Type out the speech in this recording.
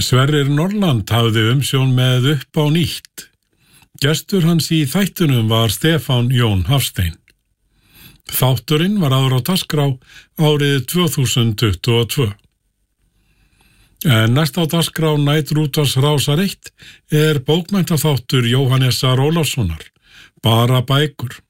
Sverrir Norland hafði umsjón með Upp á nýtt. Gestur hans í þættunum var Stefán Jón Hafstein. Þátturinn var áður á dagskrá árið 2022. En næst á dagskrá Næturútvarps Rásar 1 er bókmenntaþáttur Jóhannesar Ólafssonar, Bara bækur.